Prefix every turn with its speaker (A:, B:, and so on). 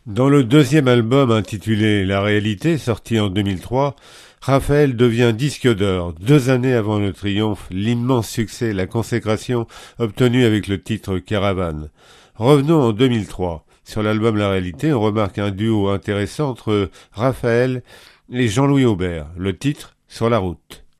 A: Dans le deuxième album intitulé La Réalité, sorti en 2003, Raphaël devient disque d'or, 2 années avant le triomphe, l'immense succès, la consécration obtenue avec le titre Caravane. Revenons en 2003. Sur l'album La Réalité, on remarque un duo intéressant entre Raphaël et Jean-Louis Aubert. Le titre, Sur la route.